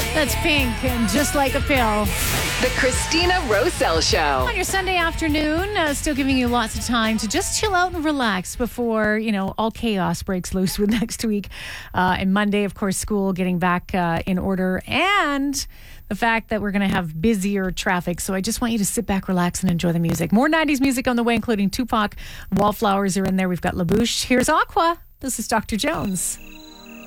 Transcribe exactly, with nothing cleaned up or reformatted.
That's Pink and Just Like a Pill. The Christina Roselle Show. On your Sunday afternoon, uh, still giving you lots of time to just chill out and relax before, you know, all chaos breaks loose with next week. Uh, and Monday, of course, school getting back uh, in order, and the fact that we're going to have busier traffic. So I just want you to sit back, relax, and enjoy the music. More nineties music on the way, including Tupac. Wallflowers are in there. We've got LaBouche. Here's Aqua. This is Doctor Jones.